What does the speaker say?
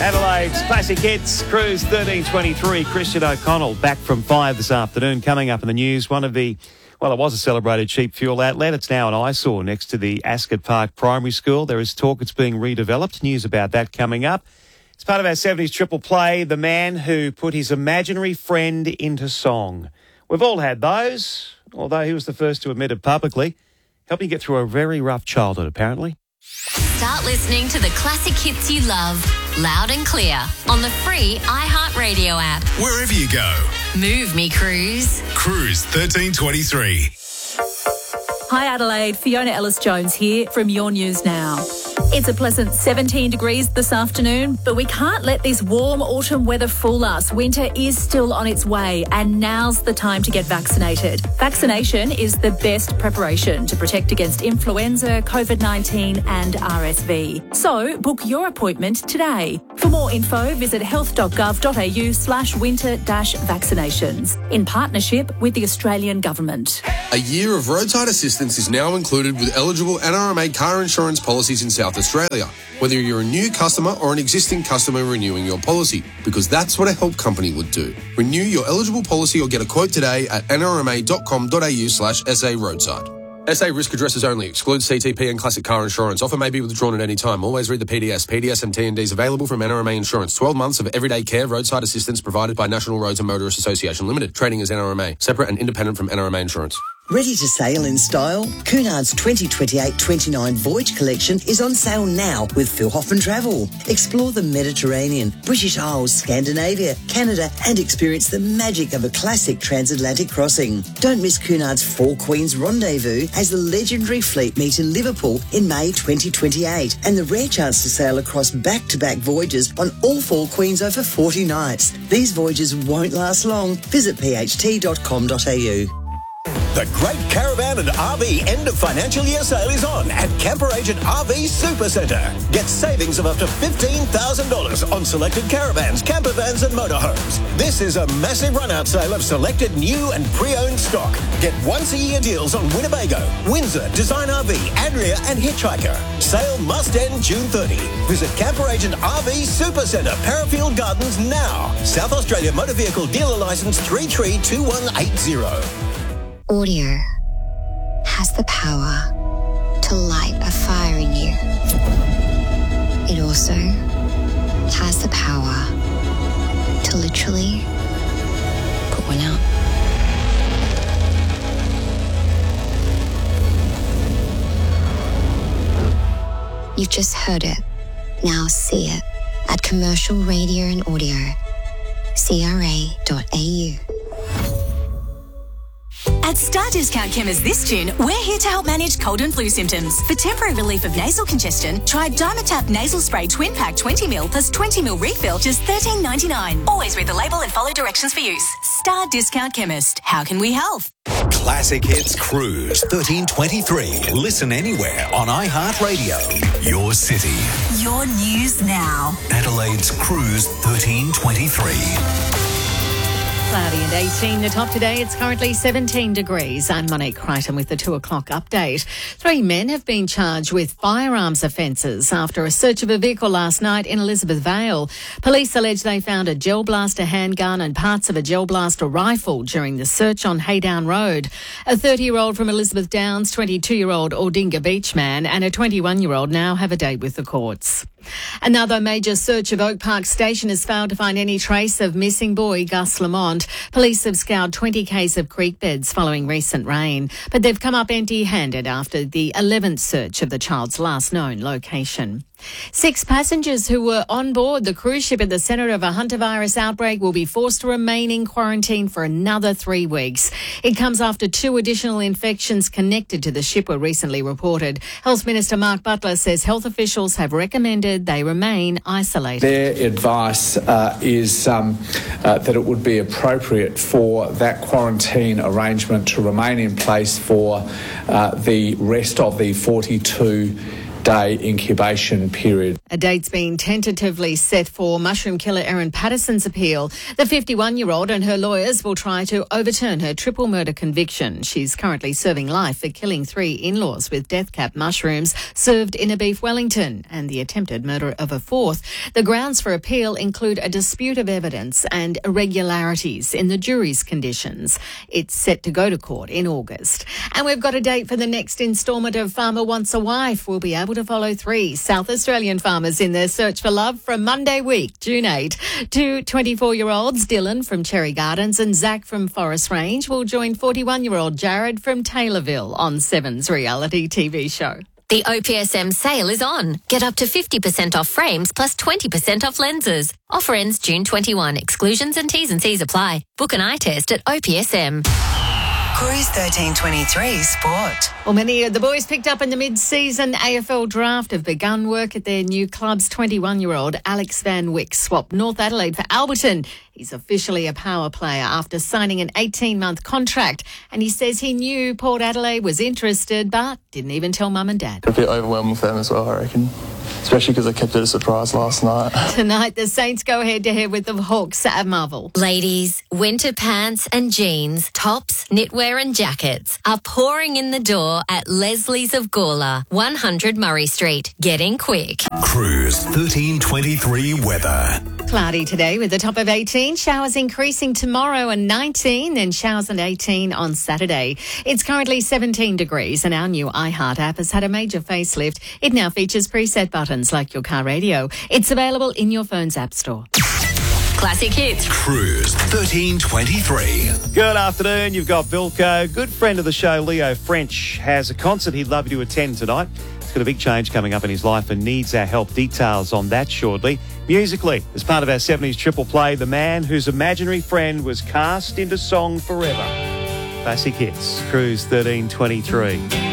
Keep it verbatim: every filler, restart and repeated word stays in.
Adelaide's Classic Hits, Cruise thirteen twenty-three. Christian O'Connell back from five this afternoon. Coming up in the news, one of the, well, it was a celebrated cheap fuel outlet. It's now an eyesore next to the Ascot Park Primary School. There is talk it's being redeveloped. News about that coming up. It's part of our seventies triple play, the man who put his imaginary friend into song. We've all had those, although he was the first to admit it publicly. Helping get through a very rough childhood, apparently. Start listening to the classic hits you love, loud and clear, on the free iHeartRadio app. Wherever you go. Move me, Cruise. Cruise thirteen twenty-three. Hi Adelaide, Fiona Ellis-Jones here from Your News Now. It's a pleasant seventeen degrees this afternoon, but we can't let this warm autumn weather fool us. Winter is still on its way, and now's the time to get vaccinated. Vaccination is the best preparation to protect against influenza, COVID nineteen and R S V. So book your appointment today. For more info, visit health.gov.au slash winter dash vaccinations in partnership with the Australian Government. A year of roadside assistance is now included with eligible N R M A car insurance policies in South Australia, whether you're a new customer or an existing customer renewing your policy, because that's what a help company would do. Renew your eligible policy or get a quote today at nrma.com.au slash SA roadside. S A risk addresses only. Excludes C T P and classic car insurance. Offer may be withdrawn at any time. Always read the P D S. P D S and T and Ds available from N R M A Insurance. twelve months of everyday care roadside assistance provided by National Roads and Motorists Association Limited. Trading as N R M A. Separate and independent from N R M A Insurance. Ready to sail in style? Cunard's twenty twenty-eight twenty-nine Voyage Collection is on sale now with Phil Hoffman Travel. Explore the Mediterranean, British Isles, Scandinavia, Canada and experience the magic of a classic transatlantic crossing. Don't miss Cunard's Four Queens Rendezvous as the legendary fleet meet in Liverpool in May twenty twenty-eight and the rare chance to sail across back-to-back voyages on all Four Queens over forty nights. These voyages won't last long. Visit p h t dot com dot a u. The Great Caravan and R V End of Financial Year Sale is on at Camper Agent R V Super Centre. Get savings of up to fifteen thousand dollars on selected caravans, camper vans and motorhomes. This is a massive run-out sale of selected new and pre-owned stock. Get once-a-year deals on Winnebago, Windsor, Design R V, Adria and Hitchhiker. Sale must end June thirtieth. Visit Camper Agent R V Super Centre, Parafield Gardens now. South Australia Motor Vehicle Dealer Licence three three two one eight zero. Audio has the power to light a fire in you. It also has the power to literally put one out. You've just heard it. Now see it at Commercial Radio and Audio, c r a dot a u. At Star Discount Chemist this June, we're here to help manage cold and flu symptoms. For temporary relief of nasal congestion, try Dimetap Nasal Spray Twin Pack twenty milliliters plus twenty milliliters refill, just thirteen ninety-nine. Always read the label and follow directions for use. Star Discount Chemist. How can we help? Classic Hits Cruise thirteen twenty-three. Listen anywhere on iHeartRadio. Your city. Your News Now. Adelaide's Cruise thirteen twenty-three. Cloudy and eighteen. The top today, it's currently seventeen degrees. I'm Monique Crichton with the two o'clock update. Three men have been charged with firearms offences after a search of a vehicle last night in Elizabeth Vale. Police allege they found a gel blaster handgun and parts of a gel blaster rifle during the search on Haydown Road. A thirty-year-old from Elizabeth Downs, twenty-two-year-old Ordinga Beach man and a twenty-one-year-old now have a date with the courts. Another major search of Oak Park Station has failed to find any trace of missing boy Gus Lamont. Police have scoured twenty k's of creek beds following recent rain, but they've come up empty-handed after the eleventh search of the child's last known location. Six passengers who were on board the cruise ship at the centre of a hantavirus outbreak will be forced to remain in quarantine for another three weeks. It comes after two additional infections connected to the ship were recently reported. Health Minister Mark Butler says health officials have recommended they remain isolated. Their advice uh, is um, uh, that it would be appropriate for that quarantine arrangement to remain in place for uh, the rest of the forty-two day incubation period. A date's been tentatively set for mushroom killer Erin Patterson's appeal. The fifty-one-year-old and her lawyers will try to overturn her triple murder conviction. She's currently serving life for killing three in-laws with death cap mushrooms served in a beef Wellington and the attempted murder of a fourth. The grounds for appeal include a dispute of evidence and irregularities in the jury's conditions. It's set to go to court in August. And we've got a date for the next instalment of Farmer Wants a Wife. We'll be able to follow three South Australian farmers in their search for love from Monday week, June eighth. Two twenty-four-year-olds, Dylan from Cherry Gardens and Zach from Forest Range, will join forty-one-year-old Jared from Taylorville on Seven's reality T V show. The O P S M sale is on. Get up to fifty percent off frames plus twenty percent off lenses. Offer ends June twenty-first. Exclusions and T's and C's apply. Book an eye test at O P S M. Cruise thirteen twenty-three Sport. Well, many of the boys picked up in the mid-season A F L draft have begun work at their new clubs. twenty-one-year-old Alex Van Wyck swapped North Adelaide for Alberton. He's officially a power player after signing an eighteen-month contract, and he says he knew Port Adelaide was interested but didn't even tell mum and dad. A bit overwhelmed with them as well, I reckon, especially because I kept it a surprise last night. Tonight, the Saints go head-to-head with the Hawks at Marvel. Ladies, winter pants and jeans, tops, knitwear and jackets are pouring in the door at Leslie's of Gawler, one hundred Murray Street. Get in quick. Cruise thirteen twenty-three weather. Cloudy today with a top of eighteen. Showers increasing tomorrow and nineteen, then showers and eighteen on Saturday. It's currently seventeen degrees and our new iHeart app has had a major facelift. It now features preset buttons like your car radio. It's available in your phone's app store. Classic hits. Cruise thirteen twenty-three. Good afternoon. You've got Vilko. Good friend of the show, Leo French, has a concert he'd love you to attend tonight. He's got a big change coming up in his life and needs our help. Details on that shortly. Musically, as part of our seventies triple play, the man whose imaginary friend was cast into song forever. Classic hits. Cruise thirteen twenty-three.